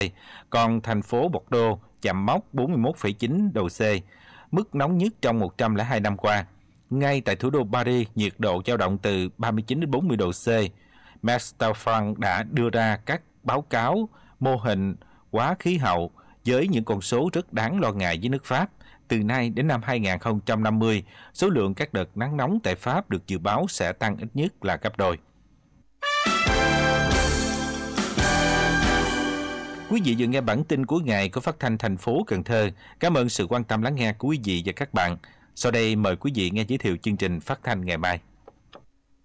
Còn thành phố Bordeaux chạm mốc 41,9 độ C, mức nóng nhất trong 102 năm qua. Ngay tại thủ đô Paris, nhiệt độ dao động từ 39 đến 40 độ C. Max Taufan đã đưa ra các báo cáo mô hình hóa khí hậu với những con số rất đáng lo ngại với nước Pháp. Từ nay đến năm 2050, số lượng các đợt nắng nóng tại Pháp được dự báo sẽ tăng ít nhất là gấp đôi. Quý vị vừa nghe bản tin cuối ngày của Phát thanh thành phố Cần Thơ. Cảm ơn sự quan tâm lắng nghe của quý vị và các bạn. Sau đây mời quý vị nghe giới thiệu chương trình phát thanh ngày mai.